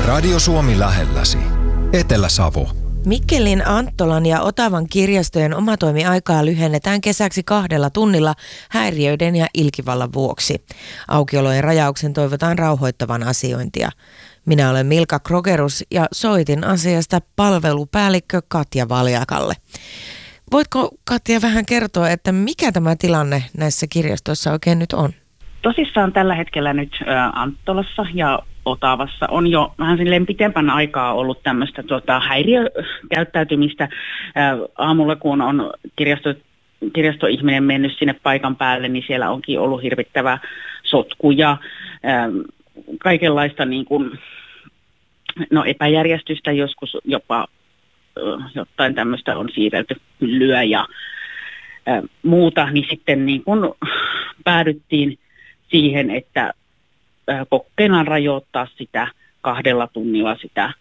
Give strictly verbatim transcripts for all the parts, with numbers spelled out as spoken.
Radio Suomi lähelläsi. Etelä-Savo. Mikkelin, Anttolan ja Otavan kirjastojen omatoimiaikaa lyhennetään kesäksi kahdella tunnilla häiriöiden ja ilkivallan vuoksi. Aukiolojen rajauksen toivotaan rauhoittavan asiointia. Minä olen Milka Krogerus ja soitin asiasta palvelupäällikkö Katja Valjakalle. Voitko, Katja, vähän kertoa, että mikä tämä tilanne näissä kirjastoissa oikein nyt on? Tosissaan tällä hetkellä nyt ä, Anttolassa ja Otavassa on jo vähän silleen pitempän aikaa ollut tämmöistä tota, häiriökäyttäytymistä. Ä, aamulla, kun on kirjasto, kirjastoihminen mennyt sinne paikan päälle, niin siellä onkin ollut hirvittävä sotku ja ä, kaikenlaista niin kuin, no, epäjärjestystä, joskus jopa ä, jotain tämmöistä on siirrelty hyllyä ja ä, muuta, niin sitten niin kuin päädyttiin siihen, että kokeillaan rajoittaa sitä kahdella tunnilla sitä ä,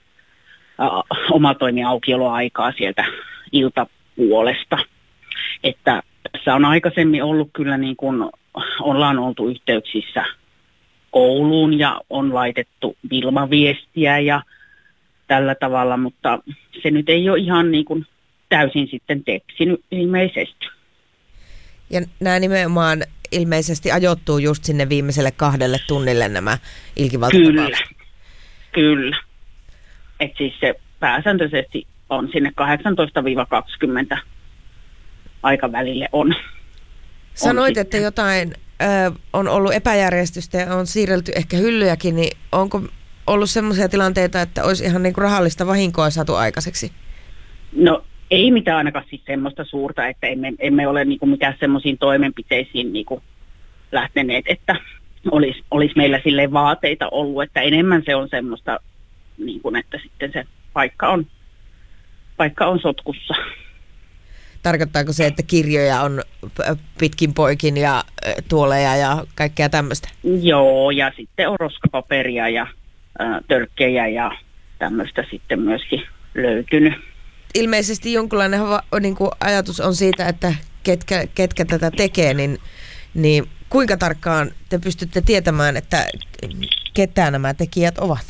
omatoimiaukioloaikaa sieltä iltapuolesta. Että tässä on aikaisemmin ollut kyllä niin kuin ollaan oltu yhteyksissä kouluun ja on laitettu Vilma-viestiä ja tällä tavalla, mutta se nyt ei ole ihan niin kuin täysin sitten tepsinyt ilmeisesti. Ja nämä nimenomaan ilmeisesti ajoittuu just sinne viimeiselle kahdelle tunnille nämä ilkivaltatapaukset. Kyllä, kyllä. Että siis se pääsääntöisesti on sinne kahdeksantoista kaksikymmentä aikavälille on. Sanoit, on että jotain ö, on ollut epäjärjestystä ja on siirrelty ehkä hyllyjäkin, niin onko ollut semmoisia tilanteita, että olisi ihan niin kuin rahallista vahinkoa saatu aikaiseksi? No ei mitään ainakaan siis semmoista suurta, että emme, emme ole niin kuin mitään semmoisiin toimenpiteisiin niin kuin lähteneet, että olisi, olisi meillä silleen vaateita ollut, että enemmän se on semmoista, niin kuin, että sitten se paikka on, paikka on sotkussa. Tarkoittaako se, että kirjoja on pitkin poikin ja tuoleja ja kaikkea tämmöistä? Joo, ja sitten on roskapaperia ja ä, törkkejä ja tämmöistä sitten myöskin löytynyt. Ilmeisesti jonkinlainen niin kuin ajatus on siitä, että ketkä, ketkä tätä tekee, niin, niin kuinka tarkkaan te pystytte tietämään, että ketä nämä tekijät ovat?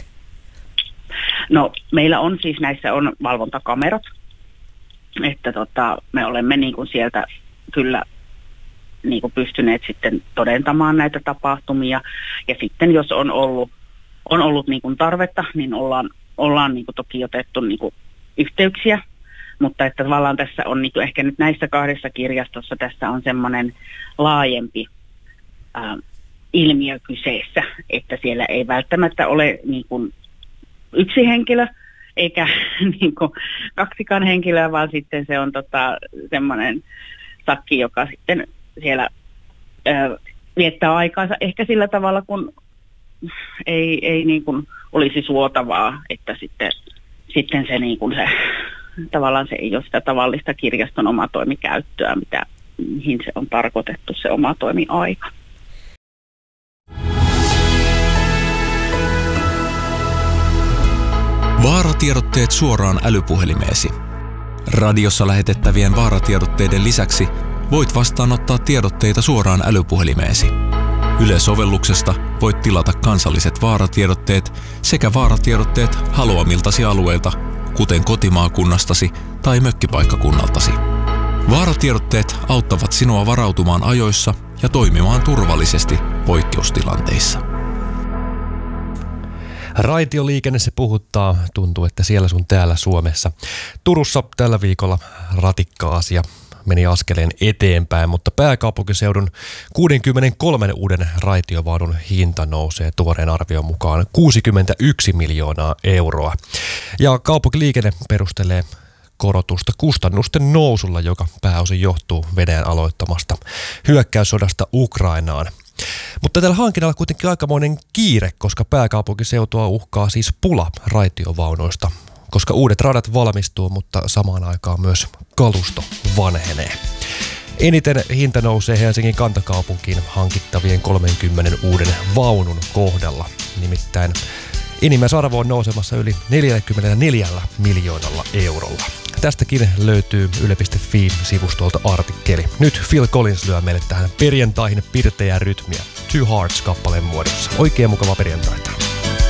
No meillä on siis näissä on valvontakamerot, että tota, me olemme niin kuin sieltä kyllä niin kuin pystyneet sitten todentamaan näitä tapahtumia ja sitten jos on ollut, on ollut niin kuin tarvetta, niin ollaan, ollaan niin kuin toki otettu niin kuin yhteyksiä. Mutta että tavallaan tässä on niin ehkä nyt näissä kahdessa kirjastossa tässä on semmoinen laajempi ää, ilmiö kyseessä, että siellä ei välttämättä ole niin kuin yksi henkilö eikä niin kuin kaksikaan henkilöä, vaan sitten se on tota, semmoinen sakki, joka sitten siellä ää, viettää aikaansa ehkä sillä tavalla, kun ei, ei niin kuin olisi suotavaa, että sitten, sitten se niin kuin se tavallaan se ei ole sitä tavallista kirjaston omatoimikäyttöä, mitä, mihin se on tarkoitettu se omatoimiaika. Vaaratiedotteet suoraan älypuhelimeesi. Radiossa lähetettävien vaaratiedotteiden lisäksi voit vastaanottaa tiedotteita suoraan älypuhelimeesi. Yle-sovelluksesta voit tilata kansalliset vaaratiedotteet sekä vaaratiedotteet haluamiltasi alueilta, kuten kotimaakunnastasi tai mökkipaikkakunnaltasi. Vaaratiedotteet auttavat sinua varautumaan ajoissa ja toimimaan turvallisesti poikkeustilanteissa. Raitioliikenne se puhuttaa, tuntuu, että siellä sun täällä Suomessa. Turussa tällä viikolla ratikka-asia meni askeleen eteenpäin, mutta pääkaupunkiseudun kuusikymmentäkolme uuden raitiovaunun hinta nousee tuoreen arvion mukaan kuusikymmentäyksi miljoonaa euroa. Ja kaupunkiliikenne perustelee korotusta kustannusten nousulla, joka pääosin johtuu Venäjän aloittamasta hyökkäyssodasta Ukrainaan. Mutta tällä hankinnalla kuitenkin aikamoinen kiire, koska pääkaupunkiseutua uhkaa siis pula raitiovaunoista, koska uudet radat valmistuu, mutta samaan aikaan myös kalusto vanhenee. Eniten hinta nousee Helsingin kantakaupunkiin hankittavien kolmenkymmenen uuden vaunun kohdalla. Nimittäin enimmäisarvo on nousemassa yli neljäkymmentäneljä miljoonalla eurolla. Tästäkin löytyy yle piste fi-sivustolta artikkeli. Nyt Phil Collins lyö meille tähän perjantaihin pirteää rytmiä Two Hearts -kappaleen muodossa. Oikein mukava perjantaita.